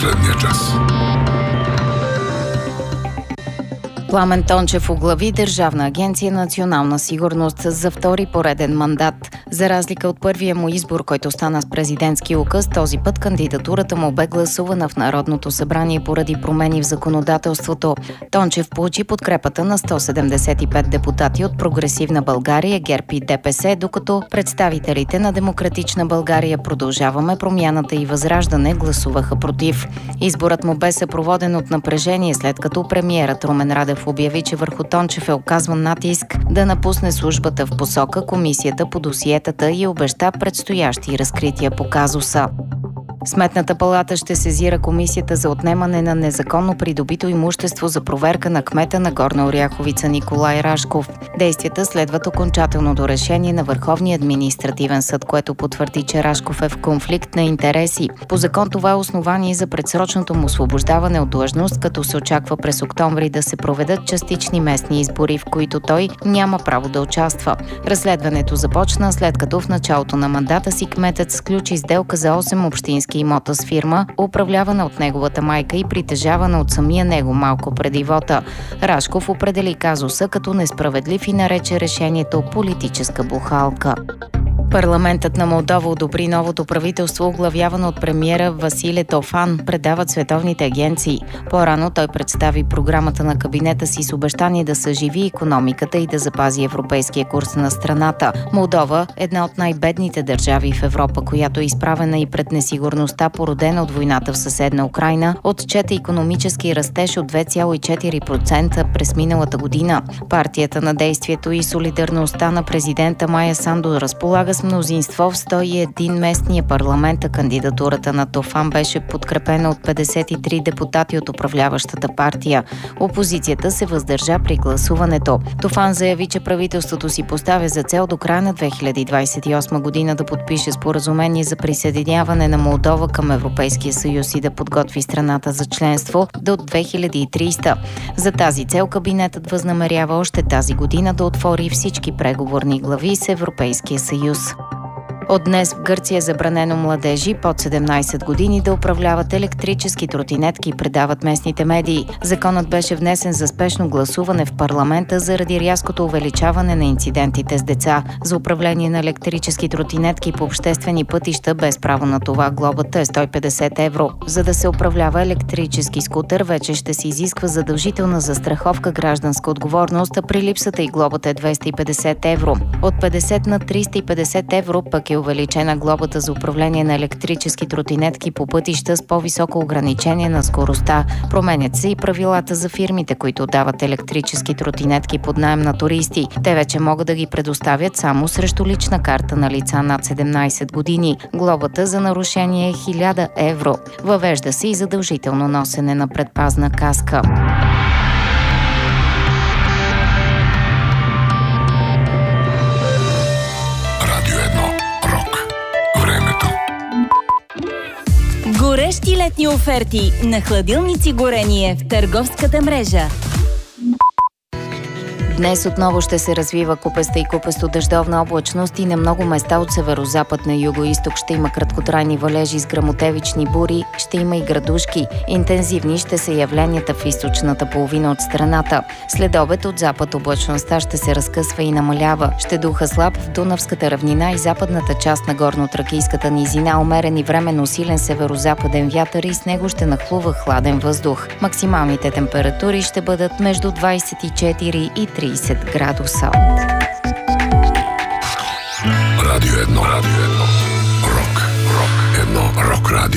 последния час. Пламен Тончев оглави Държавна агенция национална сигурност за втори пореден мандат. За разлика от първия му избор, който стана с президентски указ, този път кандидатурата му бе гласувана в Народното събрание поради промени в законодателството. Тончев получи подкрепата на 175 депутати от Прогресивна България, ГЕРБ и ДПС, докато представителите на Демократична България, Продължаваме промяната и Възраждане гласуваха против. Изборът му бе съпроводен от напрежение, след като премиерът Румен Радев обяви, че върху Тончев е оказван натиск да напусне службата в посока Комисията по досиетата и обеща предстоящи разкрития по казуса. Сметната палата ще сезира Комисията за отнемане на незаконно придобито имущество за проверка на кмета на Горна Оряховица Николай Рашков. Действията следват окончателното решение на Върховния административен съд, което потвърди, че Рашков е в конфликт на интереси. По закон това е основание за предсрочното му освобождаване от длъжност, като се очаква през октомври да се проведат частични местни избори, в които той няма право да участва. Разследването започна след като в началото на мандата си кметът сключи сделка за 8 общински имота с фирма, управлявана от неговата майка и притежавана от самия него малко преди вота. Рашков определи казуса като несправедлив и нарече решението политическа бухалка. Парламентът на Молдова одобри новото правителство, оглавявано от премиера Василе Тофан, предават световните агенции. По-рано той представи програмата на кабинета си с обещание да съживи икономиката и да запази европейския курс на страната. Молдова, една от най-бедните държави в Европа, която е изправена и пред несигурността, породена от войната в съседна Украйна, отчете икономически растеж от 2,4% през миналата година. Партията на действието и солидарността на президента Майя Санду разполага с мнозинство в 101 местния парламент, а кандидатурата на Тофан беше подкрепена от 53 депутати от управляващата партия. Опозицията се въздържа при гласуването. Тофан заяви, че правителството си поставя за цел до края на 2028 година да подпише споразумение за присъединяване на Молдова към Европейския съюз и да подготви страната за членство до 2300. За тази цел кабинетът възнамерява още тази година да отвори всички преговорни глави с Европейския съюз. От днес в Гърция е забранено младежи под 17 години да управляват електрически тротинетки, предават местните медии. Законът беше внесен за спешно гласуване в парламента заради рязкото увеличаване на инцидентите с деца. За управление на електрически тротинетки по обществени пътища без право на това глобата е 150 евро. За да се управлява електрически скутер, вече ще се изисква задължителна застраховка гражданска отговорност, а при липсата и глобата е 250 евро. От 50 на 350 евро пък е увеличена глобата за управление на електрически тротинетки по пътища с по-високо ограничение на скоростта. Променят се и правилата за фирмите, които дават електрически тротинетки под наем на туристи. Те вече могат да ги предоставят само срещу лична карта на лица над 17 години. Глобата за нарушение е 1000 евро. Въвежда се и задължително носене на предпазна каска. Горещи летни оферти на хладилници Горение в търговската мрежа. Днес отново ще се развива купеста и купесто-дъждовна облачност и на много места от северозапад на югоизток ще има краткотрайни валежи с гръмотевични бури, ще има и градушки. Интензивни ще са явленията в източната половина от страната. След обед от запад облачността ще се разкъсва и намалява. Ще духа слаб в Дунавската равнина и западната част на горно-тракийската низина, умерен и временно силен северозападен вятър и с него ще нахлува хладен въздух. Максималните температури ще бъдат между 24 и 30 градуса. Радио 1. Рок. Рок 1. Рок радио.